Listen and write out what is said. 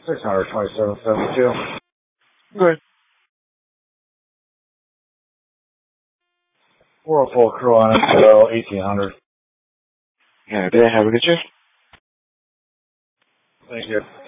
627.72. Good. 404 crew on it, so 1800. Yeah, have a good shift. Thank you.